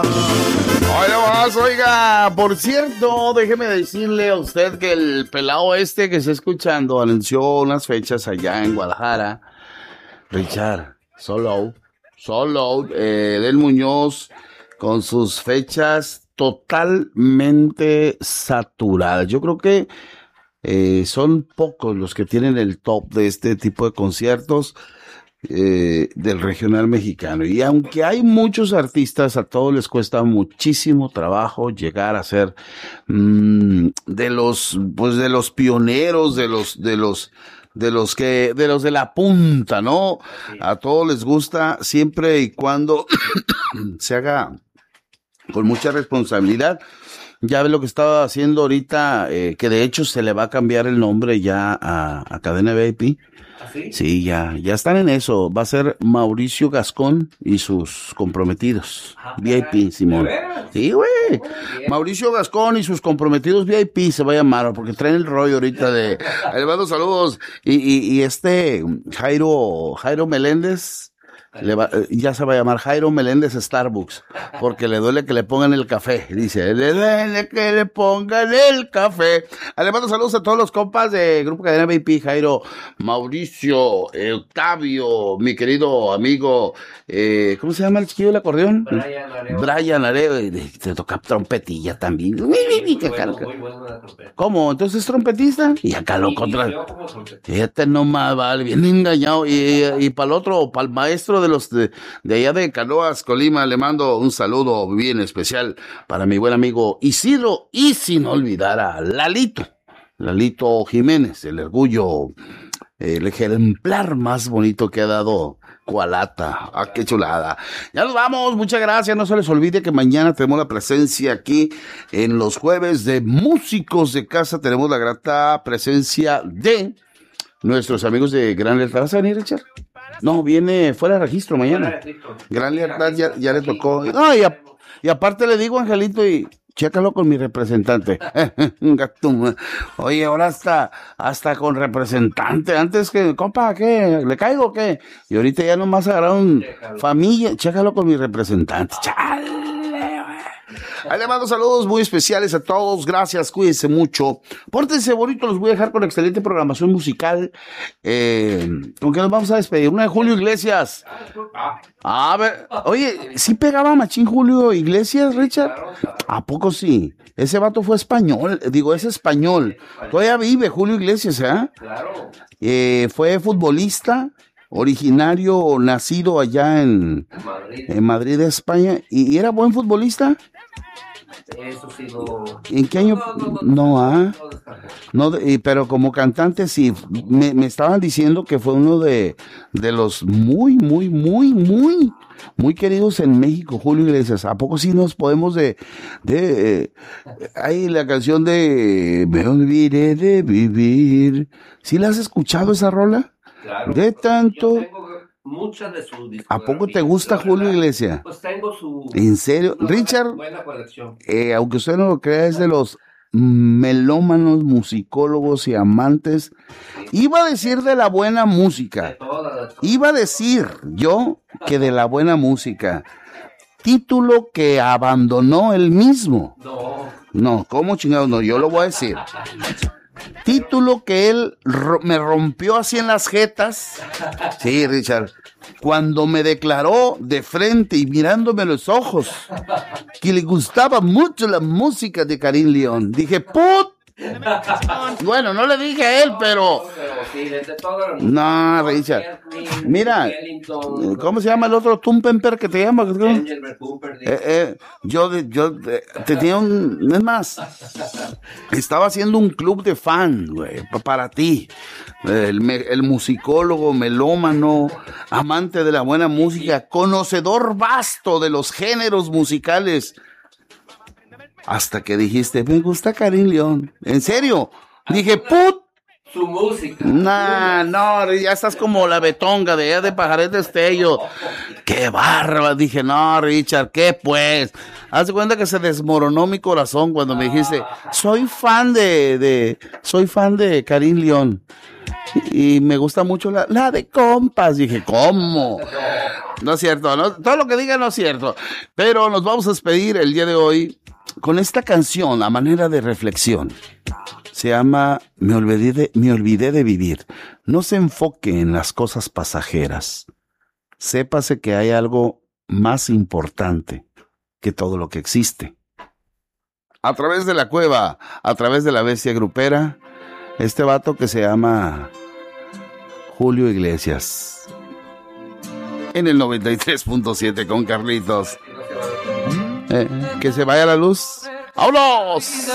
Hola más, oiga, por cierto, déjeme decirle a usted que el pelado este que está escuchando anunció unas fechas allá en Guadalajara. Richard, Solo, Del Muñoz, con sus fechas totalmente saturadas. Yo creo que son pocos los que tienen el top de este tipo de conciertos del regional mexicano. Y aunque hay muchos artistas, a todos les cuesta muchísimo trabajo llegar a ser de los pioneros, de los de la punta, ¿no? Sí. A todos les gusta siempre y cuando se haga con mucha responsabilidad. Ya ve lo que estaba haciendo ahorita, que de hecho se le va a cambiar el nombre ya a Cadena VIP. ¿Sí? Sí, ya están en eso. Va a ser Mauricio Gascón y sus comprometidos. VIP, Simón. Sí, güey. Mauricio Gascón y sus comprometidos VIP se va a llamar, porque traen el rollo ahorita de... Le mando saludos. Y Jairo Meléndez... ya se va a llamar Jairo Meléndez Starbucks, porque le duele que le pongan el café, dice, le duele que le pongan el café. Le mando saludos a todos los compas de Grupo Cadena VIP, Jairo, Mauricio, Octavio, mi querido amigo, ¿cómo se llama el chiquillo del acordeón? Brian Areo, te toca trompetilla también. Muy bueno la trompeta. ¿Cómo? ¿Entonces es trompetista? Y acá lo contra. Este nomás vale, bien engañado. Y para el otro, para el maestro de allá de Canoas, Colima, le mando un saludo bien especial para mi buen amigo Isidro, y sin olvidar a Lalito Jiménez, el orgullo, el ejemplar más bonito que ha dado Cualata. Ah, qué chulada. Ya nos vamos, muchas gracias. No se les olvide que mañana tenemos la presencia aquí en los jueves de Músicos de Casa. Tenemos la grata presencia de nuestros amigos de Gran Lealtad. ¿Vas a venir, Richard? No, viene fuera de registro mañana. Gran Lealtad ya le tocó. No, y aparte le digo, Angelito, y chécalo con mi representante. Oye, ahora hasta con representante. Antes que, compa, ¿qué? ¿Le caigo o qué? Y ahorita ya nomás agarraron familia. Chécalo con mi representante. Chale. Ahí le mando saludos muy especiales a todos. Gracias, cuídense mucho. Pórtense bonito, los voy a dejar con excelente programación musical. ¿Con qué nos vamos a despedir? Una de Julio Iglesias. A ver, oye, ¿sí pegaba machín Julio Iglesias, Richard? ¿A poco sí? Ese vato fue español, es español. Todavía vive Julio Iglesias, ¿eh? Claro. Fue futbolista, originario, nacido allá en Madrid, España. ¿Y era buen futbolista? Eso sí, no. ¿En qué año? Pero como cantante sí, me estaban diciendo que fue uno de los muy queridos en México, Julio Iglesias. ¿A poco sí nos podemos hay la canción de Me olvidé de vivir? ¿Sí la has escuchado esa rola? Claro. De tanto. Muchas de sus discos. ¿A poco te gusta Julio Iglesias? Pues tengo su... ¿En serio? Richard, buena colección. Aunque usted no lo crea, es de los melómanos, musicólogos y amantes. Iba a decir de la buena música. Iba a decir yo que de la buena música. Título que abandonó él mismo. No, ¿cómo chingados? No, yo lo voy a decir. Título que él me rompió así en las jetas. Sí, Richard. Cuando me declaró de frente y mirándome a los ojos que le gustaba mucho la música de Karim León. Dije, ¡put! Bueno, no le dije a él, pero... No, Richard. Mira, ¿cómo se llama el otro Tumpenper que te llama? Yo tenía es más, estaba haciendo un club de fan, güey, para ti. El musicólogo, melómano, amante de la buena música, conocedor vasto de los géneros musicales. Hasta que dijiste, me gusta Karim León. ¿En serio? Dije, ¡put! Su música. No, ya estás como la betonga de allá de Pajares Destello. ¡Qué barba! Dije, no, Richard, ¿qué pues? Haz de cuenta que se desmoronó mi corazón cuando me dijiste, soy fan de Karim León. Y me gusta mucho la de compas. Dije, ¿cómo? No es cierto, ¿no? Todo lo que diga no es cierto. Pero nos vamos a despedir el día de hoy con esta canción a manera de reflexión. Se llama Me olvidé de vivir. No se enfoque en las cosas pasajeras. Sépase que hay algo más importante que todo lo que existe. A través de la cueva, a través de la bestia grupera, este vato que se llama Julio Iglesias. En el 93.7 con Carlitos. Que se vaya la luz. ¡Vámonos!